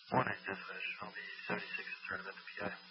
One is Deathwish. I'll be 76th turn at the PI.